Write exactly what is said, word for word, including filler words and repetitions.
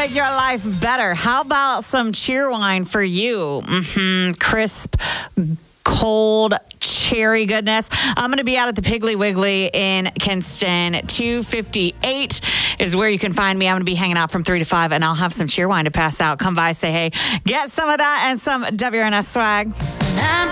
make your life better. How about some cheer wine for you? Mm-hmm. Crisp, cold, cherry goodness. I'm going to be out at the Piggly Wiggly in Kinston. two fifty-eight is where you can find me. I'm going to be hanging out from three to five, and I'll have some cheer wine to pass out. Come by, say hey. Get some of that and some W R N S swag.